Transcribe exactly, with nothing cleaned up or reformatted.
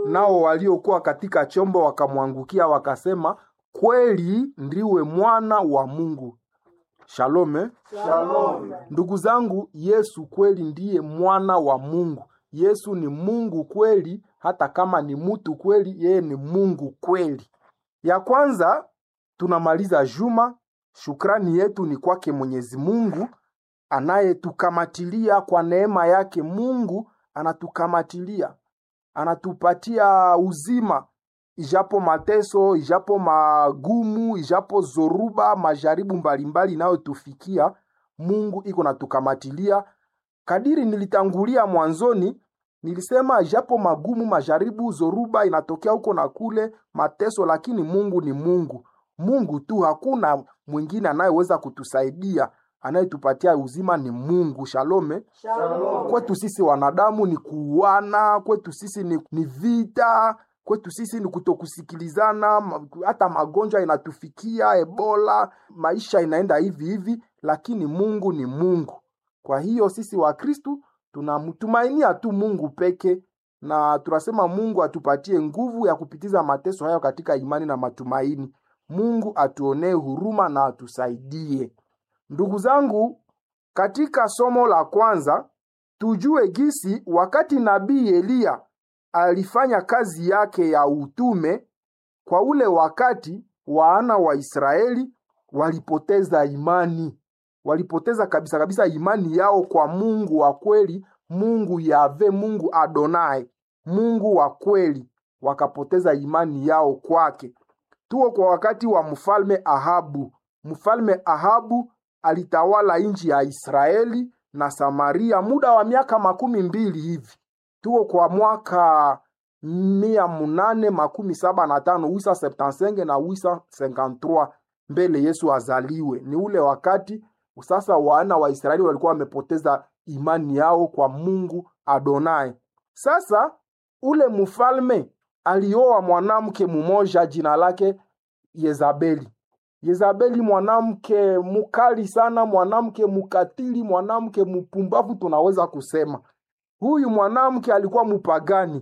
nao waliokuwa katika chombo wakamwangukia wakasema, kweli ndiwe mwana wa Mungu. Shalom. Shalom. Ndugu zangu, Yesu kweli ndiye mwana wa Mungu. Yesu ni Mungu kweli, hata kama ni mtu kweli, yeye ni Mungu kweli. Ya kwanza tunamaliza juma, shukrani yetu ni kwake Mwenyezi Mungu anayetukamatilia kwa neema yake. Mungu anatukamatilia, anatupatia uzima, ijapo mateso, ijapo magumu, ijapo zoruba, majaribu mbalimbali nayo tufikia, Mungu iko natukamatilia. Kadiri nilitangulia mwanzoni, nilisema ijapo magumu, majaribu, zoruba inatokea huko na kule, mateso, lakini Mungu ni Mungu. Mungu tu, hakuna mwingine anayeweza kutusaidia. Anayetupatia uzima ni Mungu. Shalome. Shalom. Kwetu sisi wanadamu ni kuuana, kwetu sisi ni, ni vita, kwetu sisi ni kutokusikilizana, hata magonjwa inatufikia, Ebola, maisha inaenda hivi hivi, lakini Mungu ni Mungu. Kwa hiyo sisi wa Kristo tunamtumainia tu Mungu peke, na tunasema Mungu atupatie nguvu ya kupitiza mateso hayo katika imani na matumaini. Mungu atuonee huruma na atusaidie. Ndugu zangu, katika somo la kwanza tujue gisi wakati nabii Elia alifanya kazi yake ya utume, kwa ule wakati wana wa Israeli walipoteza imani. Walipoteza kabisa kabisa imani yao kwa Mungu wa kweli, Mungu Yahve, Mungu Adonai, Mungu wa kweli. Wakapoteza imani yao kwake. Tuo kwa wakati wa mfalme Ahabu. Mfalme Ahabu alitawala nchi ya Israeli na Samaria muda wa miaka makumi mbili hivi. Tuo kwa mwaka mia munane makumi saba na tano, wisa septansenge na wisa senkantrua mbele Yesu azaliwe. Ni ule wakati sasa wana wa Israeli walikuwa wamepoteza imani yao kwa Mungu Adonai. Sasa ule mfalme alioa mwanamke mmoja jina lake Yezabeli. Yezabeli mwanamke mukali sana, mwanamke mukatili, mwanamke mpumbavu tunaweza kusema. Huyu mwanamke alikuwa mupagani.